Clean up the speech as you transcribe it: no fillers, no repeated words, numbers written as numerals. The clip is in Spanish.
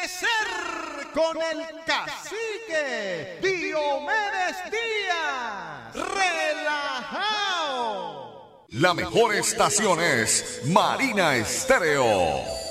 Amanecer con el cacique Diomedes Díaz. Relajao. La mejor estación es Marina Estéreo.